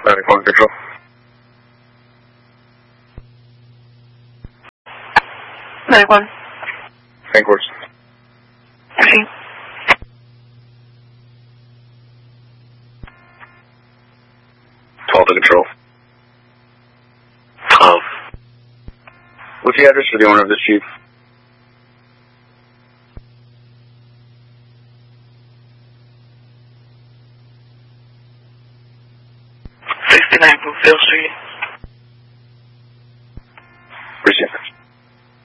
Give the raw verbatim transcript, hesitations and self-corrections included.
ninety-one control. ninety-one. Main course. Proceed. twelve to control. twelve. What's the address for the owner of this Jeep? sixty-nine Brookfield Street.